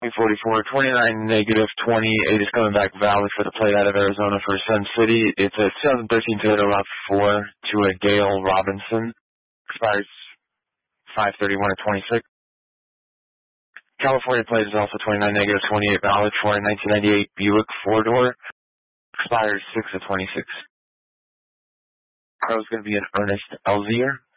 44, 29, negative 28 is coming back valid for the plate out of Arizona for Sun City. It's a 2013 Toyota RAV4 to a Gail Robinson. Expires 5/31 of 26. California plate is also 29, negative 28 valid for a 1998 Buick 4-door. Expires 6 of 26. Car is going to be an Ernest Elzier.